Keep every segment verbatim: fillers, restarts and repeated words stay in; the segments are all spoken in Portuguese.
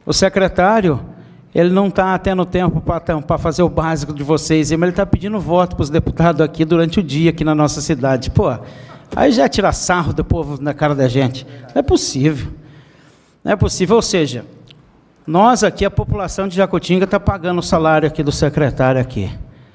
O secretário, ele não está tendo tempo para fazer o básico de vocês, mas ele está pedindo voto para os deputados aqui durante o dia, aqui na nossa cidade. Pô, aí já tira sarro do povo na cara da gente. Não é possível. Não é possível, ou seja, nós aqui, a população de Jacutinga, está pagando o salário aqui do secretário aqui.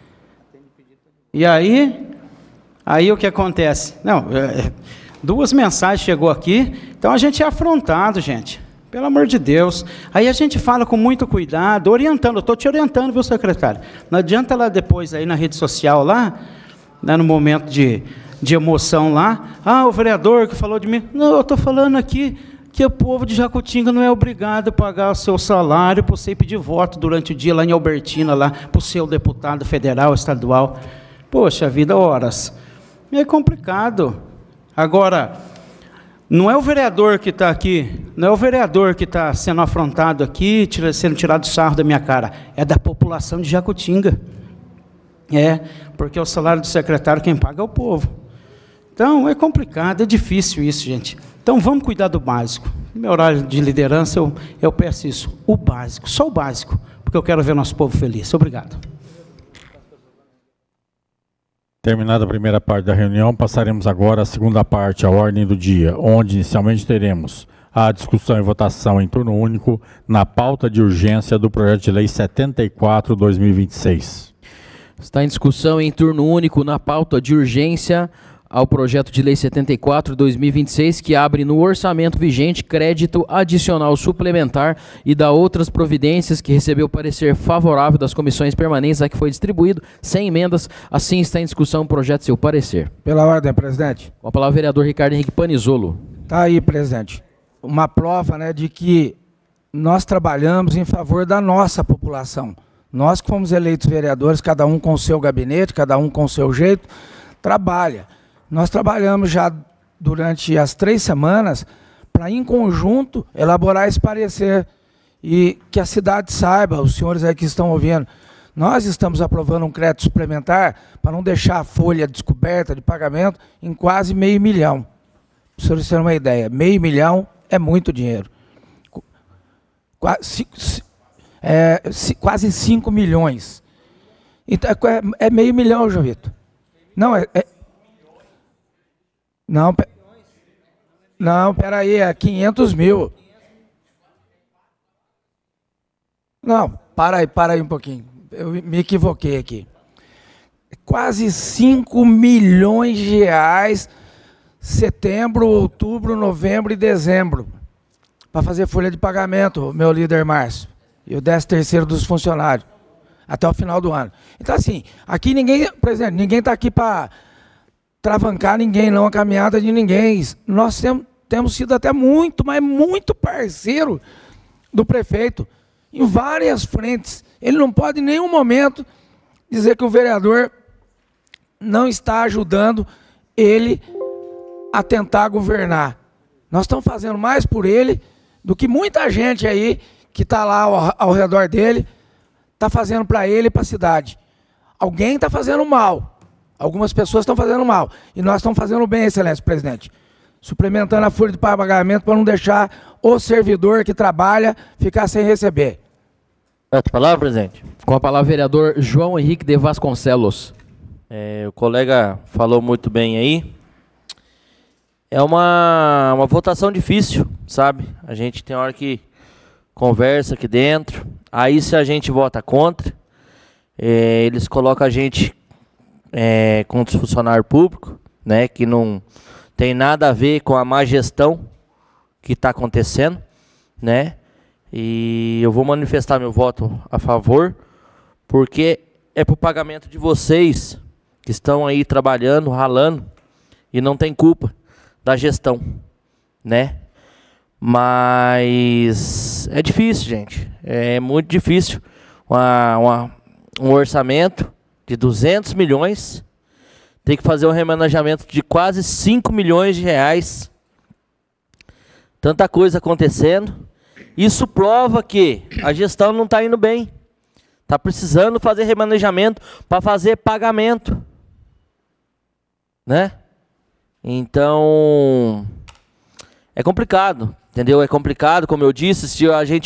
E aí, aí o que acontece? Não, é, duas mensagens chegou aqui, então a gente é afrontado, gente. Pelo amor de Deus. Aí a gente fala com muito cuidado, orientando, eu estou te orientando, viu, secretário? Não adianta lá depois, aí na rede social, lá, né, no momento de, de emoção lá, ah, o vereador que falou de mim. Não, eu estou falando aqui que o povo de Jacutinga não é obrigado a pagar o seu salário para você pedir voto durante o dia lá em Albertina, lá, para o seu deputado federal, estadual. Poxa vida, horas. É complicado. Agora, não é o vereador que está aqui, não é o vereador que está sendo afrontado aqui, tira, sendo tirado sarro da minha cara, é da população de Jacutinga. É, porque o salário do secretário quem paga é o povo. Então, é complicado, é difícil isso, gente. Então, vamos cuidar do básico. No meu horário de liderança, eu, eu peço isso, o básico, só o básico, porque eu quero ver nosso povo feliz. Obrigado. Terminada a primeira parte da reunião, passaremos agora à segunda parte, a ordem do dia, onde inicialmente teremos a discussão e votação em turno único na pauta de urgência do projeto de lei setenta e quatro barra dois mil e vinte e seis. Está em discussão em turno único na pauta de urgência ao projeto de lei setenta e quatro barra dois mil e vinte e seis, que abre no orçamento vigente crédito adicional suplementar e dá outras providências, que recebeu parecer favorável das comissões permanentes a que foi distribuído, sem emendas. Assim está em discussão o projeto, seu parecer. Pela ordem, presidente. Com a palavra o vereador Ricardo Henrique Panizolo. Está aí, presidente. Uma prova, né, de que nós trabalhamos em favor da nossa população. Nós que fomos eleitos vereadores, cada um com o seu gabinete, cada um com o seu jeito, trabalha. Nós trabalhamos já durante as três semanas para, em conjunto, elaborar esse parecer e que a cidade saiba, os senhores aí que estão ouvindo, nós estamos aprovando um crédito suplementar para não deixar a folha descoberta de pagamento em quase meio milhão. Para os senhores terem uma ideia, meio milhão é muito dinheiro. Quase, é, quase cinco milhões. Então, é, é meio milhão, João Vitor. Não, é... é Não, pe... não, peraí, é quinhentos mil. Não, para aí, para aí um pouquinho. Eu me equivoquei aqui. Quase cinco milhões de reais, setembro, outubro, novembro e dezembro, para fazer folha de pagamento, meu líder Márcio, e o décimo terceiro dos funcionários, até o final do ano. Então, assim, aqui ninguém, presidente, ninguém está aqui para travancar ninguém, não a caminhada de ninguém. Nós temos, temos sido até muito, mas muito parceiro do prefeito em várias frentes. Ele não pode em nenhum momento dizer que o vereador não está ajudando ele a tentar governar. Nós estamos fazendo mais por ele do que muita gente aí que está lá ao, ao redor dele está fazendo para ele e para a cidade. Alguém está fazendo mal. Algumas pessoas estão fazendo mal. E nós estamos fazendo bem, excelência presidente. Suplementando a folha de pagamento para não deixar o servidor que trabalha ficar sem receber. Outra palavra, presidente? Com a palavra o vereador João Henrique de Vasconcelos. É, o colega falou muito bem aí. É uma, uma votação difícil, sabe? A gente tem hora que conversa aqui dentro. Aí se a gente vota contra, é, eles colocam a gente É, contra os funcionários públicos, né, que não tem nada a ver com a má gestão que está acontecendo, né, e eu vou manifestar meu voto a favor, porque é para o pagamento de vocês que estão aí trabalhando, ralando, e não tem culpa da gestão, né, mas é difícil, gente, é muito difícil uma, uma, um orçamento de duzentos milhões, tem que fazer um remanejamento de quase cinco milhões de reais. Tanta coisa acontecendo. Isso prova que a gestão não está indo bem. Está precisando fazer remanejamento para fazer pagamento. Né? Então, é complicado, entendeu? É complicado, como eu disse, se a gente